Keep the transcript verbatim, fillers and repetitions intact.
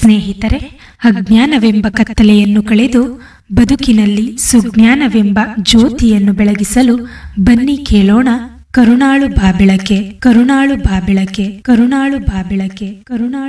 ಸ್ನೇಹಿತರೆ, ಅಜ್ಞಾನವೆಂಬ ಕತ್ತಲೆಯನ್ನು ಕಳೆದು ಬದುಕಿನಲ್ಲಿ ಸುಜ್ಞಾನವೆಂಬ ಜ್ಯೋತಿಯನ್ನು ಬೆಳಗಿಸಲು ಬನ್ನಿ ಕೇಳೋಣ ಕರುಣಾಳು ಬಾಬೆಳಕೆ, ಕರುಣಾಳು ಬಾಬೆಳಕೆ, ಕರುಣಾಳು ಬಾಬೆಳಕೆ, ಕರುಣಾಳು